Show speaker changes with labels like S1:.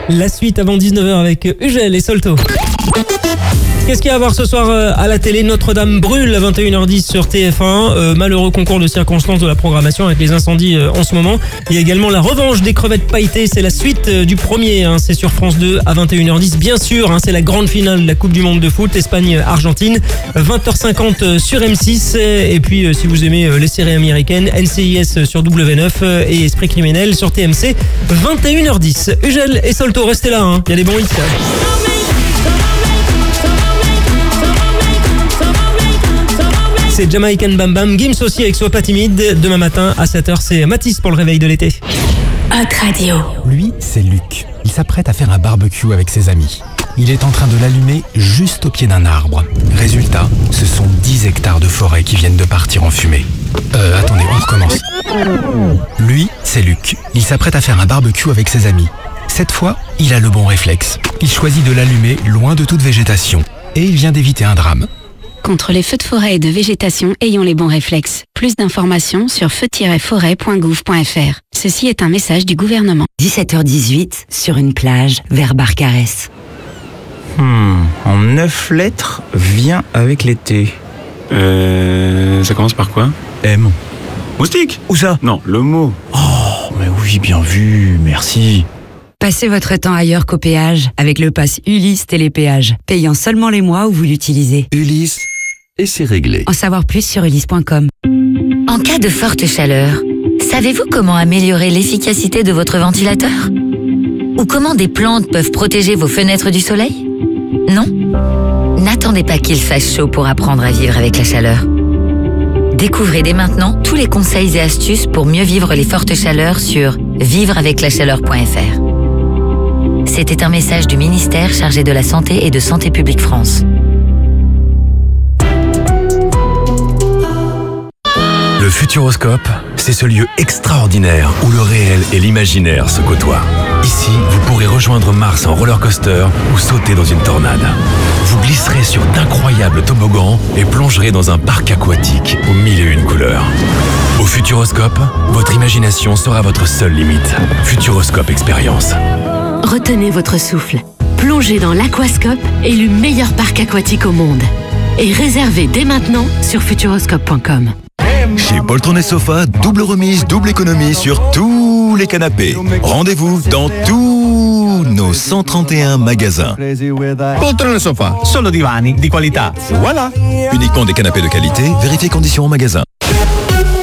S1: La suite avant 19h avec Ugel et Solto. Qu'est-ce qu'il y a à voir ce soir à la télé? Notre-Dame brûle à 21h10 sur TF1. Malheureux concours de circonstances de la programmation avec les incendies en ce moment. Il y a également la revanche des crevettes pailletées. C'est la suite du premier. C'est sur France 2 à 21h10. Bien sûr, c'est la grande finale de la Coupe du Monde de foot. Espagne-Argentine. 20h50 sur M6. Et puis, si vous aimez les séries américaines, NCIS sur W9 et Esprit criminel sur TMC. 21h10. Ugel et Solto, restez là. Il y a des bons hits. C'est Jamaican Bam Bam, Gims aussi avec Sois pas timide. Demain matin à 7h, c'est Mathis pour le réveil de l'été.
S2: Hot Radio.
S3: Lui, c'est Luc. Il s'apprête à faire un barbecue avec ses amis. Il est en train de l'allumer juste au pied d'un arbre. Résultat, ce sont 10 hectares de forêt qui viennent de partir en fumée. Attendez, on recommence. Lui, c'est Luc. Il s'apprête à faire un barbecue avec ses amis. Cette fois, il a le bon réflexe. Il choisit de l'allumer loin de toute végétation. Et il vient d'éviter un drame.
S2: Contre les feux de forêt et de végétation, ayons les bons réflexes. Plus d'informations sur feu-forêt.gouv.fr. Ceci est un message du gouvernement.
S4: 17h18, sur une plage, vers Barcarès.
S5: En 9 lettres, vient avec l'été. Ça commence par quoi? M. Moustique? Où ça? Non, le mot. Oh, mais oui, bien vu, merci.
S4: Passez votre temps ailleurs qu'au péage avec le pass Ulysse Télépéage, payant seulement les mois où vous l'utilisez.
S6: Ulysse, et c'est réglé.
S4: En savoir plus sur ulysse.com.
S7: En cas de forte chaleur, savez-vous comment améliorer l'efficacité de votre ventilateur? Ou comment des plantes peuvent protéger vos fenêtres du soleil? Non? N'attendez pas qu'il fasse chaud pour apprendre à vivre avec la chaleur. Découvrez dès maintenant tous les conseils et astuces pour mieux vivre les fortes chaleurs sur vivreaveclachaleur.fr. C'était un message du ministère chargé de la Santé et de Santé publique France.
S6: Le Futuroscope, c'est ce lieu extraordinaire où le réel et l'imaginaire se côtoient. Ici, vous pourrez rejoindre Mars en roller coaster ou sauter dans une tornade. Vous glisserez sur d'incroyables toboggans et plongerez dans un parc aquatique aux 1001 couleurs. Au Futuroscope, votre imagination sera votre seule limite. Futuroscope Expérience.
S8: Retenez votre souffle. Plongez dans l'Aquascope, élu meilleur parc aquatique au monde. Et réservez dès maintenant sur futuroscope.com.
S6: Chez Poltron & Sofa, double remise, double économie sur tous les canapés. Rendez-vous dans tous nos 131 magasins.
S9: Poltron & Sofa, solo divani di qualità. Voilà.
S6: Uniquement des canapés de qualité, vérifiez conditions en magasin.